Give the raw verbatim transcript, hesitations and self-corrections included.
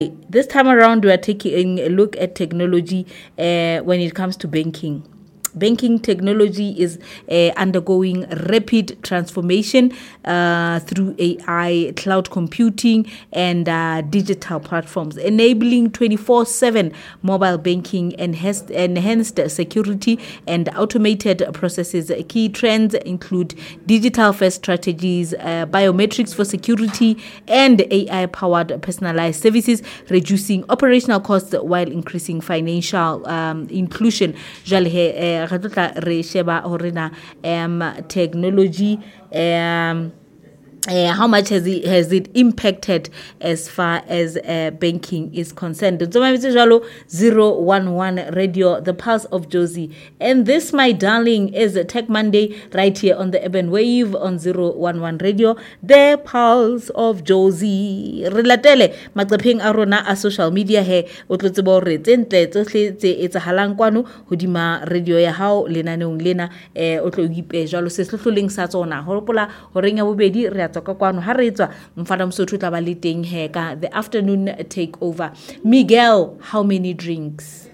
This time around, we are taking a look at technology uh, when it comes to banking. Banking technology is uh, undergoing rapid transformation uh, through A I, cloud computing, and uh, digital platforms, enabling twenty-four seven mobile banking, enhanced, enhanced security, and automated processes. Key trends include digital-first strategies, uh, biometrics for security, and A I-powered personalized services, reducing operational costs while increasing financial um, inclusion. Jale re tla re sheba hore na um technology um Uh, how much has it has it impacted as far as uh, banking is concerned? zero one one Radio, the pulse of Jozi. And this, my darling, is Tech Monday right here on the Urban Wave on zero one one Radio, the pulse of Jozi. Relatele matsapeng a rona a social media he o tlotse bo re tsentle tsohle tse etsahalang kwano hodima radio ya hao lenaneong lena eh o tlo ipe jalo se hlohloleng sa tsona hopola horeng ya bobedi re tsoka kwano ha re tswa mfana msotho tla ba le teng he ka the afternoon takeover. Miguel, how many drinks?